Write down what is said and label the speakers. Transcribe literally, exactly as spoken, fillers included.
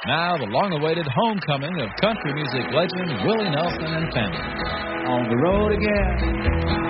Speaker 1: Now, the long-awaited homecoming of country music legend Willie Nelson and family.
Speaker 2: On the road again.